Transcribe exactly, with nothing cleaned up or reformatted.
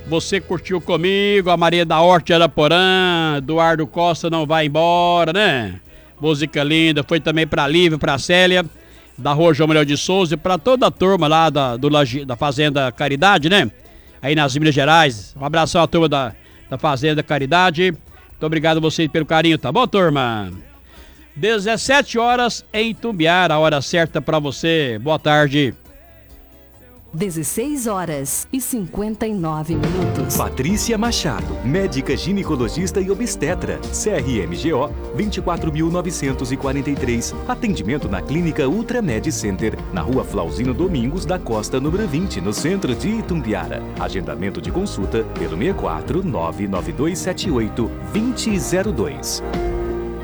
Você curtiu comigo, a Maria da Horta de Araporã, Eduardo Costa não vai embora, né? Música linda, foi também pra Lívia, pra Célia, da Rua João Manuel de Souza, e pra toda a turma lá da, do, da Fazenda Caridade, né? Aí nas Minas Gerais. Um abração à turma da, da Fazenda Caridade. Muito obrigado a vocês pelo carinho, tá bom, turma? dezessete horas em Itumbiara, a hora certa pra você. Boa tarde. dezesseis horas e cinquenta e nove minutos. Patrícia Machado, médica ginecologista e obstetra, C R M G O vinte e quatro mil novecentos e quarenta e três. Atendimento na Clínica Ultramed Center, na Rua Flauzino Domingos da Costa, número vinte, no centro de Itumbiara. Agendamento de consulta pelo seis quatro nove nove dois sete oito dois zero zero dois.